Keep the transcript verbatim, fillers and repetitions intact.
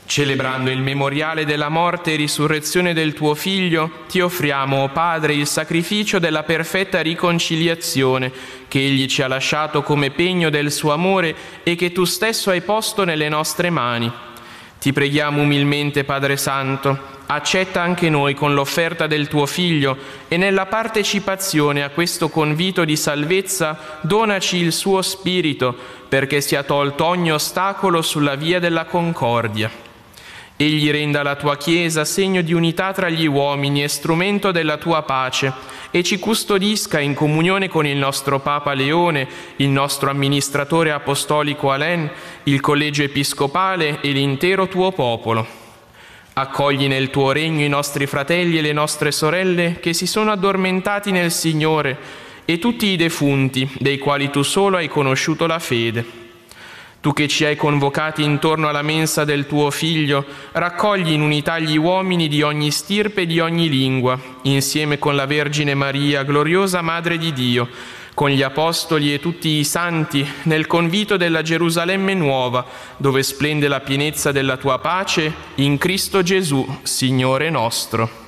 Celebrando il memoriale della morte e risurrezione del tuo Figlio, ti offriamo, o Padre, il sacrificio della perfetta riconciliazione che Egli ci ha lasciato come pegno del suo amore e che tu stesso hai posto nelle nostre mani. Ti preghiamo umilmente, Padre Santo, accetta anche noi con l'offerta del tuo Figlio e nella partecipazione a questo convito di salvezza donaci il suo Spirito perché sia tolto ogni ostacolo sulla via della concordia. Egli renda la tua Chiesa segno di unità tra gli uomini e strumento della tua pace e ci custodisca in comunione con il nostro Papa Leone, il nostro amministratore apostolico Alain, il collegio episcopale e l'intero tuo popolo. Accogli nel tuo regno i nostri fratelli e le nostre sorelle che si sono addormentati nel Signore e tutti i defunti, dei quali tu solo hai conosciuto la fede. Tu che ci hai convocati intorno alla mensa del tuo Figlio, raccogli in unità gli uomini di ogni stirpe e di ogni lingua, insieme con la Vergine Maria, gloriosa Madre di Dio, con gli Apostoli e tutti i Santi, nel convito della Gerusalemme nuova, dove splende la pienezza della tua pace, in Cristo Gesù, Signore nostro.